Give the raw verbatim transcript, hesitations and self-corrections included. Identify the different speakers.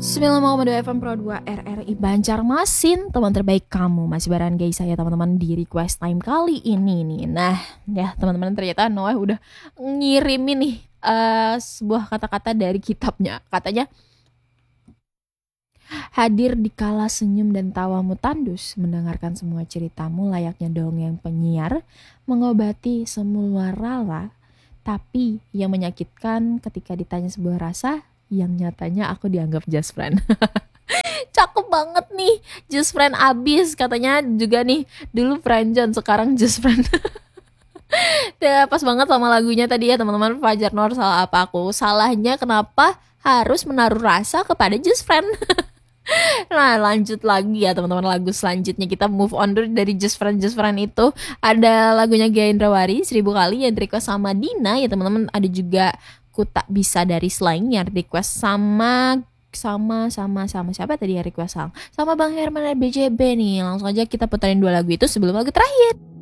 Speaker 1: sembilan puluh lima koma dua F M Pro dua R R I Banjarmasin, teman terbaik kamu. Masih bareng guys saya teman-teman di request time kali ini nih. Nah ya teman-teman, ternyata Noah udah ngirimin nih uh, sebuah kata-kata dari kitabnya. Katanya, hadir di kala senyum dan tawamu tandus, mendengarkan semua ceritamu layaknya dongeng penyiar, mengobati semua rala, tapi yang menyakitkan ketika ditanya sebuah rasa yang nyatanya aku dianggap just friend. Cakep banget nih, just friend abis. Katanya juga nih, dulu friendzone, sekarang just friend. Ya, pas banget sama lagunya tadi ya teman-teman. Fajar Nur, salah apa aku? Salahnya kenapa harus menaruh rasa kepada just friend? Nah lanjut lagi ya teman-teman, lagu selanjutnya kita move on dulu dari just friend just friend itu. Ada lagunya Gia Indrawari, Seribu Kali, yang request sama Dina ya teman-teman. Ada juga Ku Tak Bisa dari Slang yang request sama sama sama sama siapa tadi ya request sang sama Bang Herman dari B J B nih. Langsung aja kita puterin dua lagu itu sebelum lagu terakhir.